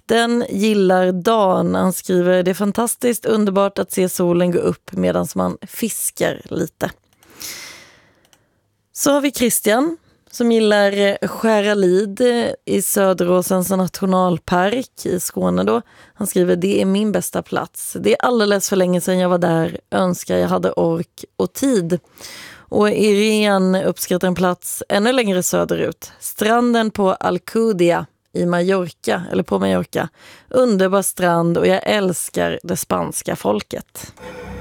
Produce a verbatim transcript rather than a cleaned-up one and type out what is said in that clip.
Den gillar Dan. Han skriver: det är fantastiskt underbart att se solen gå upp medan man fiskar lite. Så har vi Christian som gillar Skäralid i Söderåsens nationalpark i Skåne då. Han skriver: det är min bästa plats. Det är alldeles för länge sedan jag var där. Önskar jag hade ork och tid. Och Irene uppskattar en plats ännu längre söderut. Stranden på Alcudia i Mallorca, eller på Mallorca. Underbar strand och jag älskar det spanska folket.